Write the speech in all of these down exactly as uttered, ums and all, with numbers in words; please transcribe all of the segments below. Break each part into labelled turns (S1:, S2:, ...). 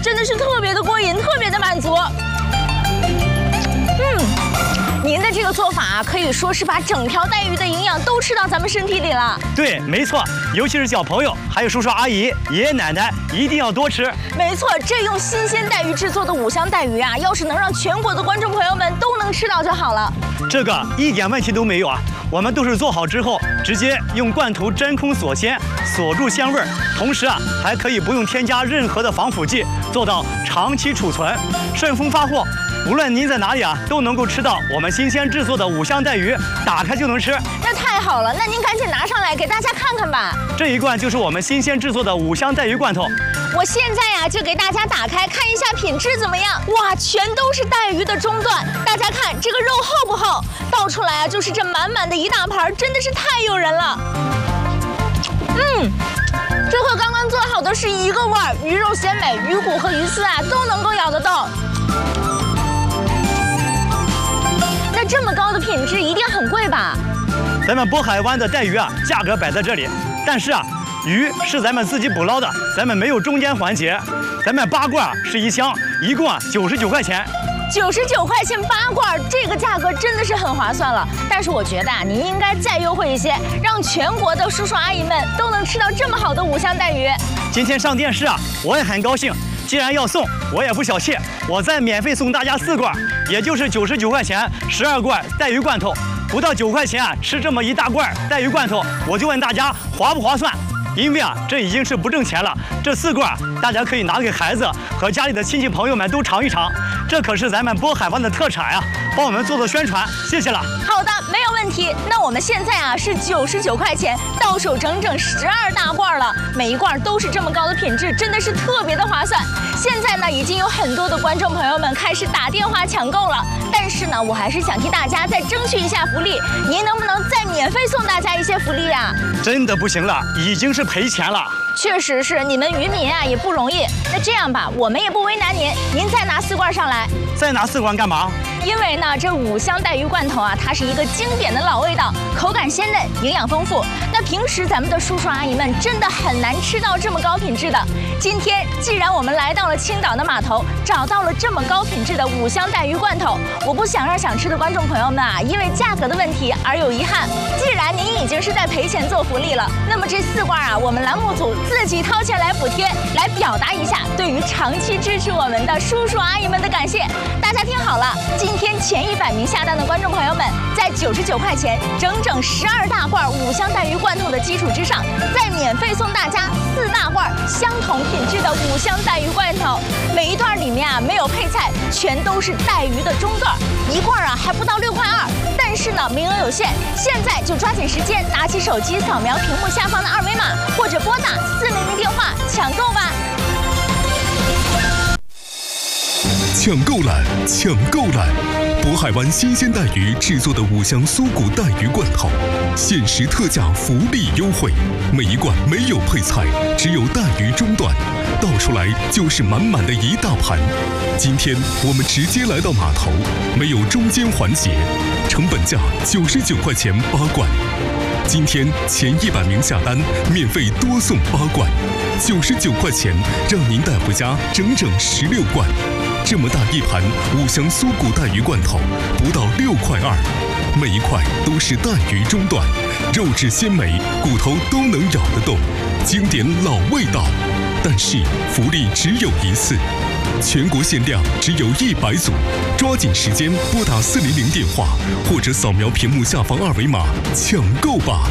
S1: 真的是特别的过瘾，特别的满足。嗯，您的这个做法啊，可以说是把整条带鱼的营养都吃到咱们身体里了。
S2: 对，没错，尤其是小朋友，还有叔叔阿姨、爷爷奶奶，一定要多吃。
S1: 没错，这用新鲜带鱼制作的五香带鱼啊，要是能让全国的观众朋友们都能吃到就好了。
S2: 这个一点问题都没有啊！我们都是做好之后，直接用罐头真空锁鲜，锁住香味儿，同时啊，还可以不用添加任何的防腐剂，做到长期储存，顺丰发货。无论您在哪里啊，都能够吃到我们新鲜制作的五香带鱼，打开就能吃。
S1: 那太好了，那您赶紧拿上来给大家看看吧。
S2: 这一罐就是我们新鲜制作的五香带鱼罐头。
S1: 我现在呀、啊、就给大家打开看一下品质怎么样。哇，全都是带鱼的中段，大家看这个肉厚不厚？倒出来啊就是这满满的一大盘，真的是太诱人了。嗯。这和刚刚做好的是一个味儿，鱼肉鲜美，鱼骨和鱼丝啊都能够咬得到。那这么高的品质一定很贵吧？
S2: 咱们渤海湾的带鱼啊，价格摆在这里，但是啊，鱼是咱们自己捕捞的，咱们没有中间环节。咱们八罐啊是一箱，一共啊九十九块钱。
S1: 九十九块钱八罐，这个价格真的是很划算了。但是我觉得啊，您应该再优惠一些，让全国的叔叔阿姨们都能吃到这么好的五香带鱼。
S2: 今天上电视啊，我也很高兴。既然要送，我也不小气，我再免费送大家四罐，也就是九十九块钱，十二罐带鱼罐头，不到九块钱啊，吃这么一大罐带鱼罐头，我就问大家划不划算？因为啊，这已经是不挣钱了。这四罐大家可以拿给孩子和家里的亲戚朋友们都尝一尝，这可是咱们渤海湾的特产呀、啊，帮我们做做宣传，谢谢了。
S1: 好的，没有问题。那我们现在啊是九十九块钱，到手整整十二大罐了，每一罐都是这么高的品质，真的是特别的划算。现在呢，已经有很多的观众朋友们开始打电话抢购了，但是呢，我还是想替大家再争取一下福利，您能不能再免费送大家一些福利呀、啊？
S2: 真的不行了，已经是赔钱了。
S1: 确实是，你们渔民啊也不容易。那这样吧，我们也不为难您，您再拿四罐上来。
S2: 再拿四罐干嘛？
S1: 因为呢，这五香带鱼罐头啊，它是一个经典的老味道，口感鲜嫩，营养丰富。那平时咱们的叔叔阿姨们真的很难吃到这么高品质的。今天既然我们来到了青岛的码头，找到了这么高品质的五香带鱼罐头，我不想让想吃的观众朋友们啊，因为价格的问题而有遗憾。既然您已经是在赔钱做福利了，那么这四罐啊，我们栏目组自己掏钱来补贴，来表达一下对于长期支持我们的叔叔阿姨们的感谢。大家听好了，今天前一百名下单的观众朋友们，在九十九块钱整整十二大罐五香带鱼罐头的基础之上，再免费送大家四大罐相同品质的五香带鱼罐头。每一段里面啊没有配菜，全都是带鱼的中段，一罐啊还不到六块二。但是呢，名额有限，现在就抓紧时间，拿起手机扫描屏幕下方的二维码，或者拨打四零零电话抢购吧。
S3: 抢购栏，抢购栏！渤海湾新鲜带鱼制作的五香酥骨带鱼罐头，限时特价福利优惠，每一罐没有配菜，只有带鱼中段，倒出来就是满满的一大盘。今天我们直接来到码头，没有中间环节，成本价九十九块钱八罐。今天前一百名下单，免费多送八罐，九十九块钱让您带回家整整十六罐。这么大一盘五香酥骨带鱼罐头，不到六块二，每一块都是带鱼中段，肉质鲜美，骨头都能咬得动，经典老味道。但是福利只有一次，全国限量只有一百组，抓紧时间拨打四零零电话，或者扫描屏幕下方二维码抢购吧。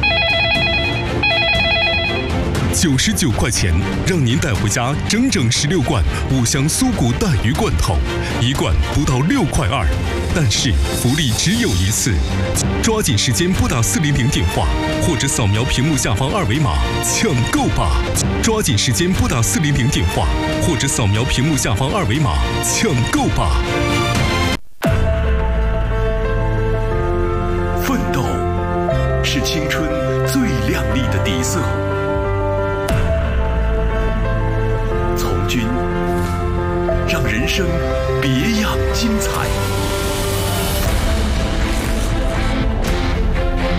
S3: 九十九块钱，让您带回家整整十六罐五香酥骨带鱼罐头，一罐不到六块二。但是福利只有一次，抓紧时间拨打四零零电话，或者扫描屏幕下方二维码抢购吧。抓紧时间拨打四零零电话，或者扫描屏幕下方二维码抢购吧。
S4: 奋斗是青春最亮丽的底色。从军，让人生别样精彩。